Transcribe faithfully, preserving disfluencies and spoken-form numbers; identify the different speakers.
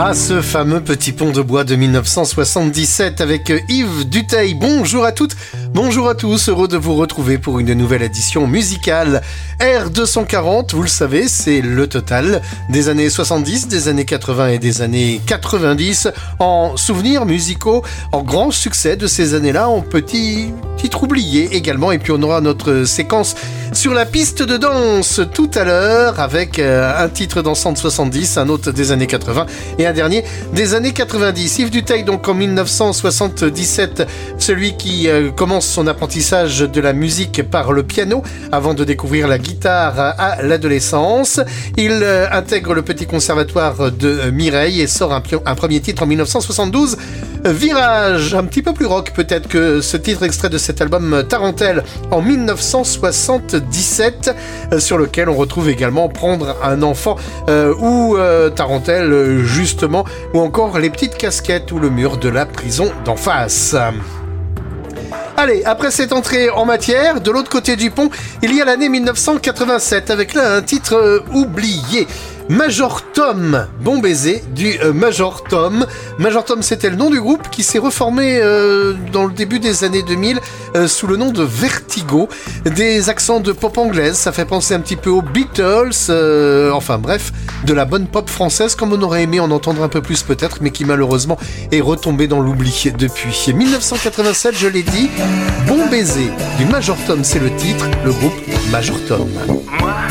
Speaker 1: Ah, ce fameux Petit Pont de Bois de mille neuf cent soixante-dix-sept avec Yves Duteil. Bonjour à toutes, bonjour à tous, heureux de vous retrouver pour une nouvelle édition musicale. R deux cent quarante, vous le savez, c'est le total des années soixante-dix, des années quatre-vingts et des années quatre-vingt-dix en souvenirs musicaux, en grand succès de ces années-là, en petit titre oublié également. Et puis on aura notre séquence sur la piste de danse tout à l'heure avec un titre dansant de soixante-dix, un autre des années quatre-vingts et un dernier des années quatre-vingt-dix. Yves Duteil, donc en mille neuf cent soixante-dix-sept, celui qui euh, commence son apprentissage de la musique par le piano avant de découvrir la guitare à l'adolescence. Il euh, intègre le petit conservatoire de Mireille et sort un, un premier titre en mille neuf cent soixante-douze, Virage, un petit peu plus rock peut-être que ce titre extrait de cet album Tarentelle en mille neuf cent soixante-dix-sept, euh, sur lequel on retrouve également Prendre un enfant euh, ou euh, Tarentelle justement, ou encore Les petites casquettes ou Le mur de la prison d'en face. Allez, après cette entrée en matière, de l'autre côté du pont, il y a l'année mille neuf cent quatre-vingt-sept, avec là un titre euh, oublié. Major Tom, bon baiser du euh, Major Tom. Major Tom, c'était le nom du groupe qui s'est reformé euh, dans le début des années deux mille euh, sous le nom de Vertigo. Des accents de pop anglaise, ça fait penser un petit peu aux Beatles, euh, enfin bref, de la bonne pop française comme on aurait aimé en entendre un peu plus peut-être, mais qui malheureusement est retombé dans l'oubli depuis. mille neuf cent quatre-vingt-sept, je l'ai dit, bon baiser du Major Tom, c'est le titre, le groupe Major Tom.
Speaker 2: Moi